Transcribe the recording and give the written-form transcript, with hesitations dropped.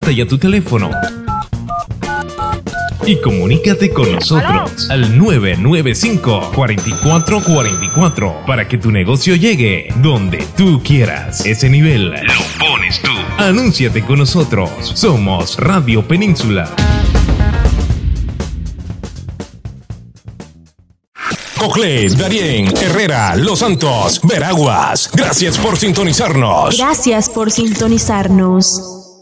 Apunta ya tu teléfono y comunícate con nosotros al 995-4444 para que tu negocio llegue donde tú quieras. Ese nivel lo pones tú. Anúnciate con nosotros. Somos Radio Península. Coclé, Darién, Herrera, Los Santos, Veraguas. Gracias por sintonizarnos. Gracias por sintonizarnos.